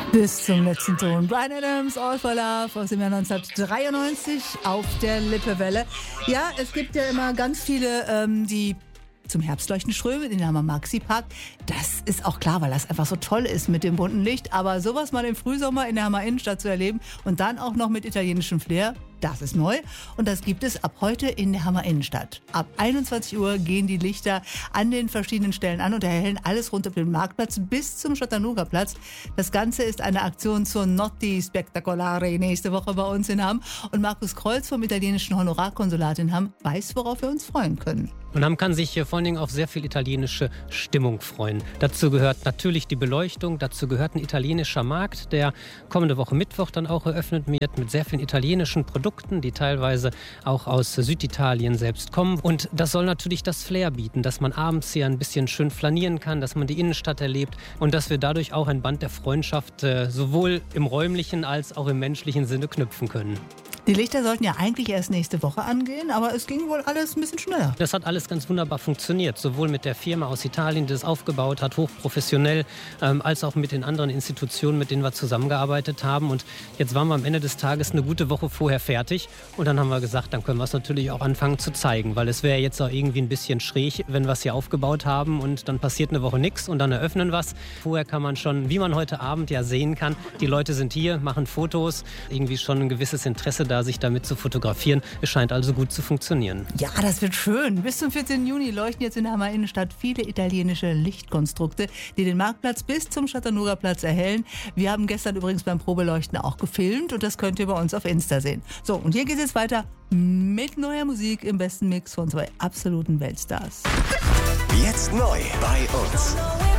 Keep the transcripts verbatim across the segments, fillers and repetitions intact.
Bis zum letzten Ton. Bryan Adams, All for Love aus dem Jahr neunzehnhundertdreiundneunzig auf der Lippewelle. Ja, es gibt ja immer ganz viele, ähm, die zum Herbstleuchten strömen in den Hammer Maxi Park. Das ist auch klar, weil das einfach so toll ist mit dem bunten Licht. Aber sowas mal im Frühsommer in der Hammer Innenstadt zu erleben und dann auch noch mit italienischem Flair, das ist neu und das gibt es ab heute in der Hammer Innenstadt. Ab einundzwanzig Uhr gehen die Lichter an den verschiedenen Stellen an und erhellen alles rund um den Marktplatz bis zum Chattanooga-Platz. Das Ganze ist eine Aktion zur Notti Spettacolare nächste Woche bei uns in Hamm. Und Markus Kreuz vom italienischen Honorarkonsulat in Hamm weiß, worauf wir uns freuen können. Und Hamm kann sich vor allen Dingen auf sehr viel italienische Stimmung freuen. Dazu gehört natürlich die Beleuchtung, dazu gehört ein italienischer Markt, der kommende Woche Mittwoch dann auch eröffnet wird mit sehr vielen italienischen Produkten, die teilweise auch aus Süditalien selbst kommen. Und das soll natürlich das Flair bieten, dass man abends hier ein bisschen schön flanieren kann, dass man die Innenstadt erlebt und dass wir dadurch auch ein Band der Freundschaft äh, sowohl im räumlichen als auch im menschlichen Sinne knüpfen können. Die Lichter sollten ja eigentlich erst nächste Woche angehen, aber es ging wohl alles ein bisschen schneller. Das hat alles ganz wunderbar funktioniert, sowohl mit der Firma aus Italien, die das aufgebaut hat, hochprofessionell, ähm, als auch mit den anderen Institutionen, mit denen wir zusammengearbeitet haben. Und jetzt waren wir am Ende des Tages eine gute Woche vorher fertig und dann haben wir gesagt, dann können wir es natürlich auch anfangen zu zeigen, weil es wäre jetzt auch irgendwie ein bisschen schräg, wenn wir es hier aufgebaut haben und dann passiert eine Woche nichts und dann eröffnen wir es. Vorher kann man schon, wie man heute Abend ja sehen kann, die Leute sind hier, machen Fotos, irgendwie schon ein gewisses Interesse da, sich damit zu fotografieren. Es scheint also gut zu funktionieren. Ja, das wird schön. Bis zum vierzehnten Juni leuchten jetzt in der Hammer Innenstadt viele italienische Lichtkonstrukte, die den Marktplatz bis zum Chattanooga-Platz erhellen. Wir haben gestern übrigens beim Probeleuchten auch gefilmt und das könnt ihr bei uns auf Insta sehen. So, und hier geht es jetzt weiter mit neuer Musik im besten Mix von zwei absoluten Weltstars. Jetzt neu bei uns.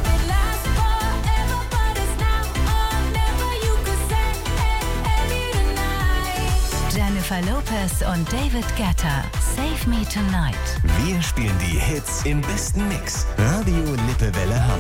Jennifer Lopez und David Guetta, Save Me Tonight. Wir spielen die Hits im besten Mix. Radio Lippewelle Hamm.